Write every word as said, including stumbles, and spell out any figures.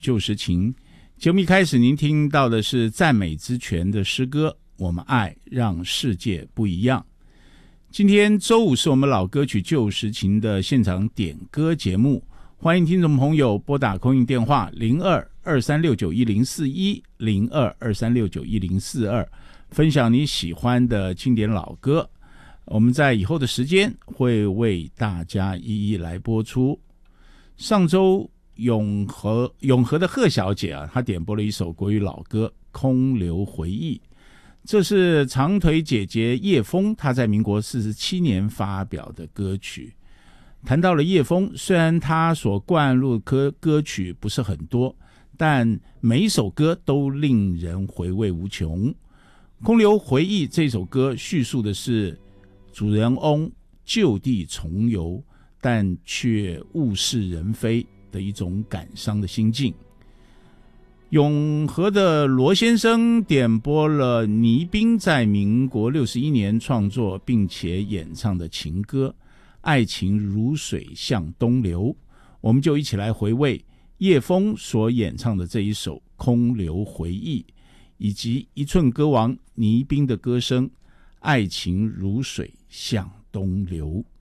旧时情。节目一开始您听到的是赞美之泉的诗歌，我们爱让世界不一样。今天周五是我们老歌曲旧时情的现场点歌节目，欢迎听众朋友拨打空运电话零二二三六九一零四一 零二二三六九一零四二，分享你喜欢的经典老歌，我们在以后的时间会为大家一一来播出。上周永和永和的贺小姐啊，她点播了一首国语老歌《空留回忆》，这是长腿姐姐叶枫她在民国四十七年发表的歌曲。谈到了叶枫，虽然她所灌入的歌歌曲不是很多，但每一首歌都令人回味无穷。《空留回忆》这首歌叙述的是主人翁就地重游，但却物是人非的一种感伤的心境。永和的罗先生点播了倪斌在民国六十一年创作并且演唱的情歌《爱情如水向东流》，我们就一起来回味叶枫所演唱的这一首《空留回忆》，以及一寸歌王倪斌的歌声《爱情如水向东流》。